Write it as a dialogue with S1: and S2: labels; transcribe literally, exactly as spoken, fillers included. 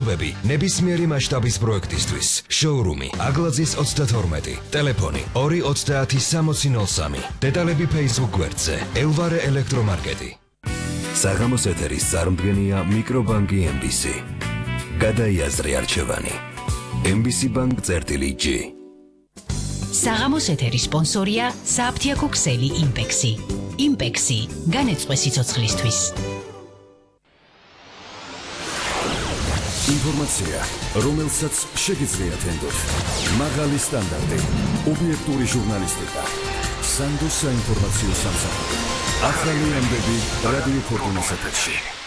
S1: ვები ნებისმიერი მასშტაბის პროექტისთვის. შოურუმი აგლაძის ოცდათორმეტი, ტელეფონი ორი ოცდაათი სამოცი ნოლ სამი. დეტალები Facebook გვერდზე ელვარე ელექტრომარკეტი. საღამოს ეთერის წარმდგენია მიკრობანკი ემ ბი სი. გადაიაზრე არჩევანი. ემ ბი სი ბანკ წერტილი ჯი.
S2: საღამოს ეთერის სპონსორია საფთიაქო ქსელი იმპექსი. იმპექსი განეწყვე სიცოცხლისთვის.
S3: ინფორმაცია, რომელსაც შეგიძლიათ ენდოთ. მაღალი სტანდარტი, ობიექტური ჟურნალისტიკა. სანდოს საინფორმაციო სამსახური. ახალი ამბები რადიო ფორტუნას ეთერში.